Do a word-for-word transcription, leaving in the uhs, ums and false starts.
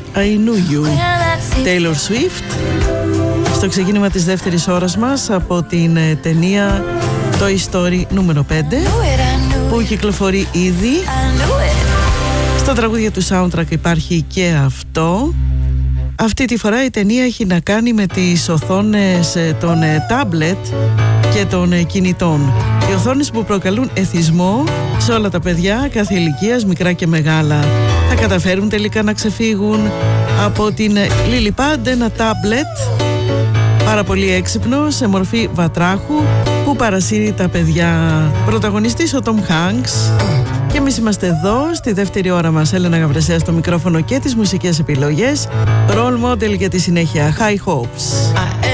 I Knew You, Taylor Swift, στο ξεκίνημα της δεύτερης ώρας μας από την ταινία Toy Story νούμερο πέντε, που κυκλοφορεί ήδη. Στα τραγούδια του soundtrack υπάρχει και αυτό. Αυτή τη φορά η ταινία έχει να κάνει με τις οθόνες των τάμπλετ και των κινητών. Οι οθόνες που προκαλούν εθισμό σε όλα τα παιδιά κάθε ηλικίας, μικρά και μεγάλα. Θα καταφέρουν τελικά να ξεφύγουν από την LilyPad, ένα τάμπλετ πάρα πολύ έξυπνο σε μορφή βατράχου που παρασύρει τα παιδιά. Πρωταγωνιστής ο Tom Hanks. Και εμείς είμαστε εδώ στη δεύτερη ώρα μας. Έλενα Γαβρεσέα στο μικρόφωνο και τις μουσικές επιλογές. Role model για τη συνέχεια. High Hopes.